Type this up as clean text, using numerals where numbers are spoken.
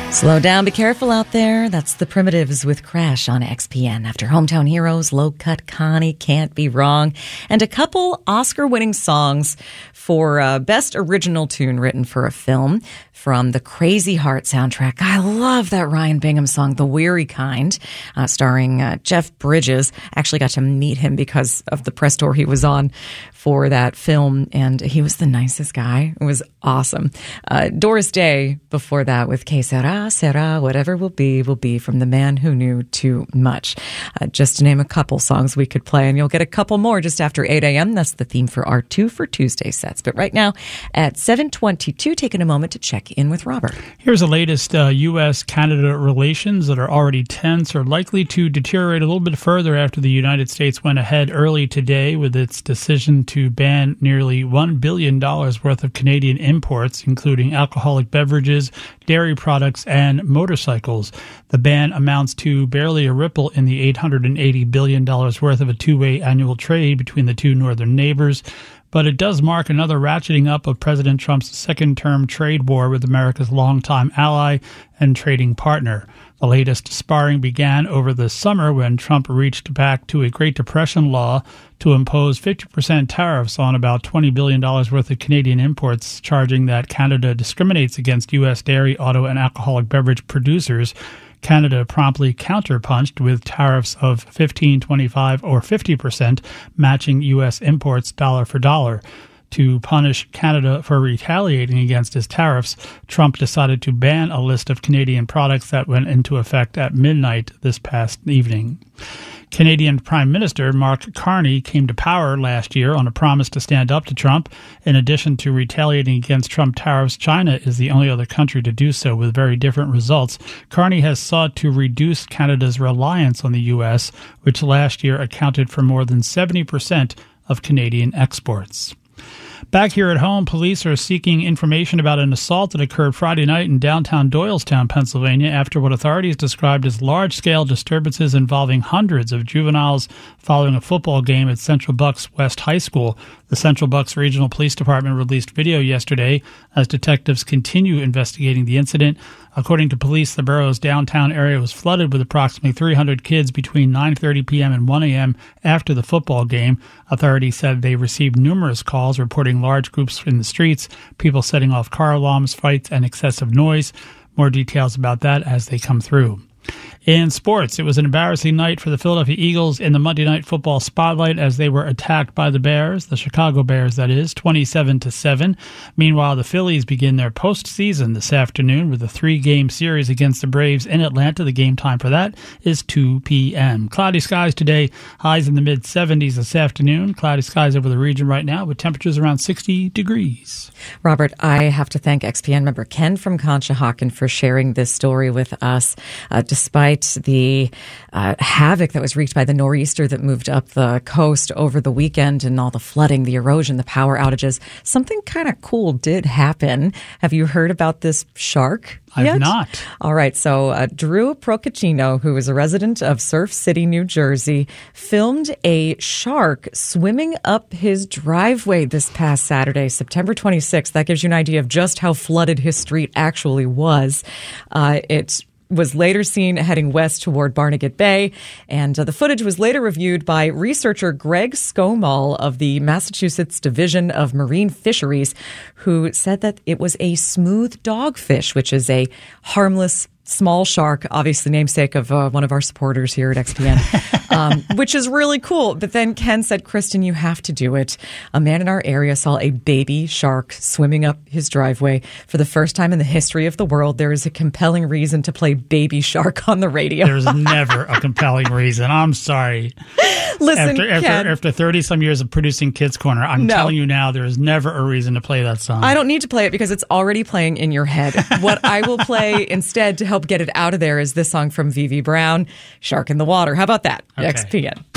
Slow down, be careful out there. That's the Primitives with Crash on XPN. After Hometown Heroes, Low Cut Connie, Can't Be Wrong, and a couple Oscar-winning songs for Best Original Tune Written for a Film from the Crazy Heart soundtrack. I love that Ryan Bingham song, The Weary Kind, starring Jeff Bridges. Actually got to meet him because of the press tour he was on for that film, and he was the nicest guy. It was awesome. Doris Day before that with Que Sera, Sera, Whatever Will Be from The Man Who Knew Too Much. Just to name a couple songs we could play, and you'll get a couple more just after 8 a.m. That's the theme for our 2 for Tuesday sets. But right now at 7:22, taking a moment to check in with Robert. Here's the latest U.S.-Canada relations that are already tense are likely to deteriorate a little bit further after the United States went ahead early today with its decision to ban nearly $1 billion worth of Canadian imports, including alcoholic beverages, dairy products, and motorcycles. The ban amounts to barely a ripple in the $880 billion worth of a two-way annual trade between the two northern neighbors. But it does mark another ratcheting up of President Trump's second-term trade war with America's longtime ally and trading partner. The latest sparring began over the summer when Trump reached back to a Great Depression law to impose 50% tariffs on about $20 billion worth of Canadian imports, charging that Canada discriminates against U.S. dairy, auto, and alcoholic beverage producers. Canada promptly counterpunched with tariffs of 15%, 25%, or 50%, matching U.S. imports dollar for dollar. To punish Canada for retaliating against his tariffs, Trump decided to ban a list of Canadian products that went into effect at midnight this past evening. Canadian Prime Minister Mark Carney came to power last year on a promise to stand up to Trump. In addition to retaliating against Trump tariffs, China is the only other country to do so with very different results. Carney has sought to reduce Canada's reliance on the U.S., which last year accounted for more than 70% of Canadian exports. Back here at home, police are seeking information about an assault that occurred Friday night in downtown Doylestown, Pennsylvania, after what authorities described as large-scale disturbances involving hundreds of juveniles following a football game at Central Bucks West High School. The Central Bucks Regional Police Department released video yesterday as detectives continue investigating the incident. According to police, the borough's downtown area was flooded with approximately 300 kids between 9:30 p.m. and 1 a.m. after the football game. Authorities said they received numerous calls reporting large groups in the streets, people setting off car alarms, fights, and excessive noise. More details about that as they come through. In sports, it was an embarrassing night for the Philadelphia Eagles in the Monday Night Football spotlight as they were attacked by the Bears, the Chicago Bears, that is, 27-7. Meanwhile, the Phillies begin their postseason this afternoon with a 3-game series against the Braves in Atlanta. The game time for that is 2 p.m. Cloudy skies today, highs in the mid-70s this afternoon. Cloudy skies over the region right now with temperatures around 60 degrees. Robert, I have to thank XPN member Ken from Conshohocken for sharing this story with us. Despite the havoc that was wreaked by the nor'easter that moved up the coast over the weekend and all the flooding, the erosion, the power outages, something kind of cool did happen. Have you heard about this shark? I've not. All right. So Drew Procaccino, who is a resident of Surf City, New Jersey, filmed a shark swimming up his driveway this past Saturday, September 26th. That gives you an idea of just how flooded his street actually was. It was later seen heading west toward Barnegat Bay, and the footage was later reviewed by researcher Greg Skomall of the Massachusetts Division of Marine Fisheries, who said that it was a smooth dogfish, which is a harmless small shark, obviously namesake of one of our supporters here at XPN, which is really cool. But then Ken said, Kristen, you have to do it. A man in our area saw a baby shark swimming up his driveway for the first time in the history of the world. There is a compelling reason to play baby shark on the radio. There's never a compelling reason. I'm sorry. Listen, after 30-some years of producing Kids Corner, I'm telling you now, there is never a reason to play that song. I don't need to play it because it's already playing in your head. What I will play instead to help get it out of there is this song from V.V. Brown, Shark in the Water. How about that? Okay. XPN.